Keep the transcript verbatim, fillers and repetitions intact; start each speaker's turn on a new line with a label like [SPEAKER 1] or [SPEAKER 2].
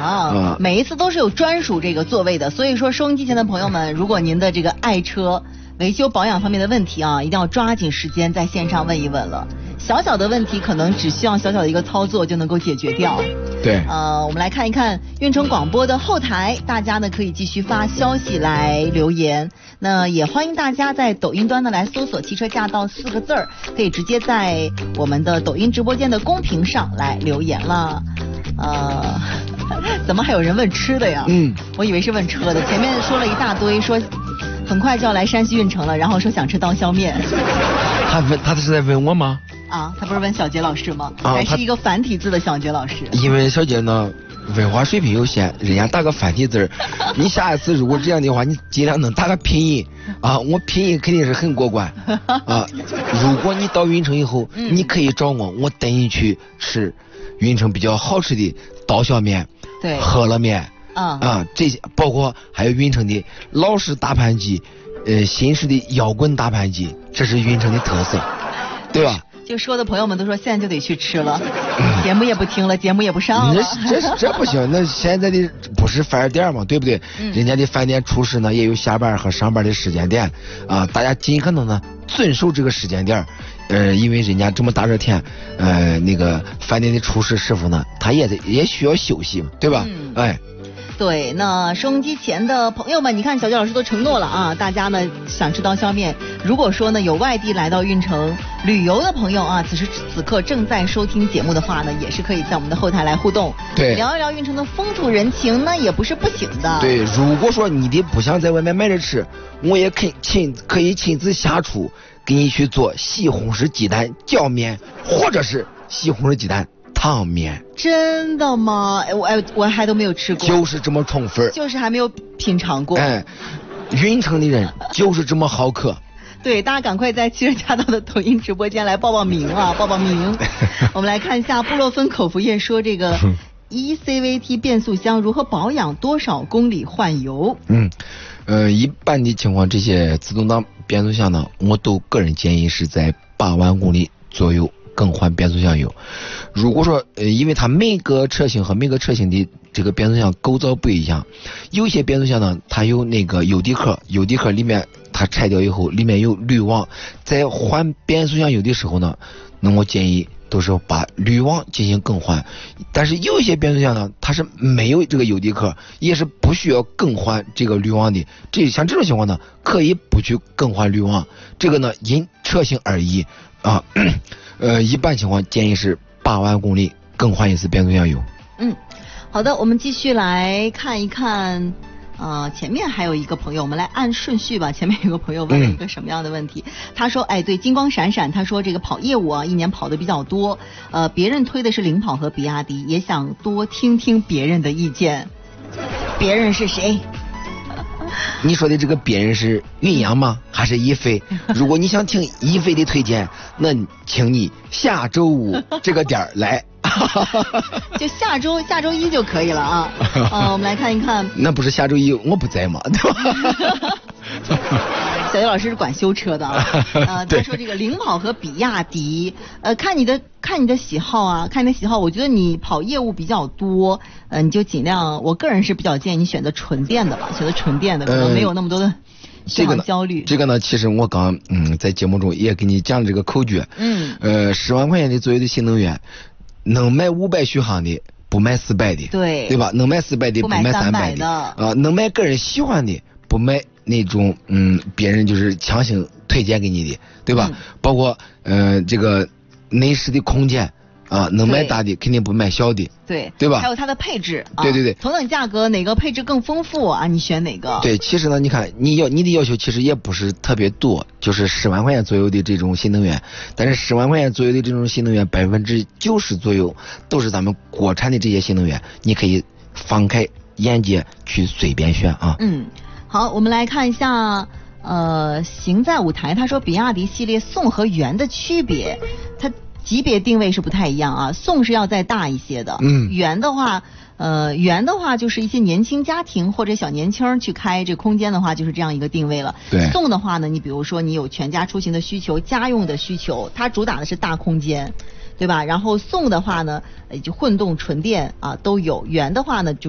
[SPEAKER 1] 啊，
[SPEAKER 2] 嗯、
[SPEAKER 1] 每一次都是有专属这个座位的，所以说收音机前的朋友们，如果您的这个爱车维修保养方面的问题啊，一定要抓紧时间在线上问一问了。小小的问题可能只需要小小的一个操作就能够解决掉。
[SPEAKER 2] 对，
[SPEAKER 1] 呃，我们来看一看运城广播的后台，大家呢可以继续发消息来留言。那也欢迎大家在抖音端呢来搜索汽车驾到四个字儿，可以直接在我们的抖音直播间的公屏上来留言了。呃，怎么还有人问吃的呀？
[SPEAKER 2] 嗯，
[SPEAKER 1] 我以为是问车的，前面说了一大堆，说很快就要来山西运城了，然后说想吃刀削面。
[SPEAKER 2] 他问他是在问我吗？
[SPEAKER 1] 啊，他不是问小杰老师吗？
[SPEAKER 2] 啊，
[SPEAKER 1] 还是一个繁体字的小杰老师。
[SPEAKER 2] 因为小杰呢文化水平有限，人家打个繁体字，你下一次如果这样的话，你尽量能打个拼音啊，我拼音肯定是很过关啊。如果你到运城以后，嗯、你可以找我，我带你去吃运城比较好吃的刀削面，
[SPEAKER 1] 对，
[SPEAKER 2] 饸饹面。
[SPEAKER 1] 啊
[SPEAKER 2] 啊，这些包括还有运城的老式大盘鸡，呃，新式的摇滚大盘鸡，这是运城的特色，对吧？
[SPEAKER 1] 就说的朋友们都说现在就得去吃了，嗯、节目也不听了，节目也不上了。
[SPEAKER 2] 这这这不行，那现在的不是饭店嘛，对不对？嗯、人家的饭店厨师呢也有下班和上班的时间点啊，大家尽可能呢遵守这个时间点。呃，因为人家这么大热天，呃，那个饭店的厨师师傅呢，他也得也需要休息嘛，对吧？嗯、哎。
[SPEAKER 1] 对，那收音机前的朋友们，你看小杰老师都承诺了啊，大家呢想吃刀削面，如果说呢有外地来到运城旅游的朋友啊，此时此刻正在收听节目的话呢，也是可以在我们的后台来互动，
[SPEAKER 2] 对，
[SPEAKER 1] 聊一聊运城的风土人情，那也不是不行的。
[SPEAKER 2] 对，如果说你的不想在外面买着吃，我也可以亲可以亲自下厨给你去做西红柿鸡蛋酱面，或者是西红柿鸡蛋汤面。
[SPEAKER 1] 真的吗？我哎，我还都没有吃过。
[SPEAKER 2] 就是这么充分，
[SPEAKER 1] 就是还没有品尝过。
[SPEAKER 2] 哎，运城的人就是这么好客。
[SPEAKER 1] 对，大家赶快在汽车驾到的抖音直播间来报报名啊，报报名。我们来看一下布洛芬口服液说这个 E C V T 变速箱如何保养，多少公里换油？
[SPEAKER 2] 嗯，呃，一般的情况，这些自动挡变速箱呢，我都个人建议是在八万公里左右更换变速箱油。如果说呃，因为它每个车型和每个车型的这个变速箱构造不一样，有些变速箱呢它有那个油底壳，油底壳里面它拆掉以后里面有滤网，在换变速箱油的时候呢，那我建议都是把滤网进行更换。但是有一些变速箱呢它是没有这个油底壳，也是不需要更换这个滤网的，这像这种情况呢可以不去更换滤网，这个呢因车型而异啊。呃，一般情况建议是八万公里更换一次变速箱油。
[SPEAKER 1] 嗯，好的，我们继续来看一看，呃，前面还有一个朋友，我们来按顺序吧。前面有个朋友问了一个什么样的问题？嗯、他说，哎，对，金光闪闪，他说这个跑业务啊，一年跑的比较多，呃，别人推的是领跑和比亚迪，也想多听听别人的意见。别人是谁？
[SPEAKER 2] 你说的这个别人是云阳吗？还是一飞？如果你想听一飞的推荐，那请你下周五这个点儿来。
[SPEAKER 1] 就下周下周一就可以了啊。呃，我们来看一看。
[SPEAKER 2] 那不是下周一我不在吗？对吧？
[SPEAKER 1] 小杰老师是管修车的啊。呃，他说这个领跑和比亚迪，呃，看你的看你的喜好啊，看你的喜好。我觉得你跑业务比较多，呃，你就尽量，我个人是比较建议你选择纯电的吧，选择纯电的，可能没有那么多的续航焦虑。
[SPEAKER 2] 这个呢，其实我刚嗯在节目中也给你讲了这个口诀。嗯。呃，十万块钱的左右的新能源，能卖五百续航的，不卖四百的。
[SPEAKER 1] 对。
[SPEAKER 2] 对吧？能卖四百的，不卖三百的。啊、呃，能卖个人喜欢的，不卖那种嗯别人就是强行推荐给你的，对吧？嗯、包括呃这个内饰的空间啊，能卖大的肯定不卖小的，
[SPEAKER 1] 对
[SPEAKER 2] 对吧？
[SPEAKER 1] 还有它的配置，啊、
[SPEAKER 2] 对对对，
[SPEAKER 1] 同等价格哪个配置更丰富啊？你选哪个？
[SPEAKER 2] 对，其实呢，你看你要你的要求其实也不是特别多，就是十万块钱左右的这种新能源，但是十万块钱左右的这种新能源百分之九十左右都是咱们国产的这些新能源，你可以放开眼界去随便选啊。
[SPEAKER 1] 嗯。好，我们来看一下，呃，行在舞台，他说比亚迪系列宋和元的区别，它级别定位是不太一样啊，宋是要再大一些的，嗯，元的话，呃，元的话就是一些年轻家庭或者小年轻去开这空间的话，就是这样一个定位了。
[SPEAKER 2] 对，
[SPEAKER 1] 宋的话呢，你比如说你有全家出行的需求、家用的需求，它主打的是大空间，对吧？然后宋的话呢，就混动、纯电啊都有，元的话呢就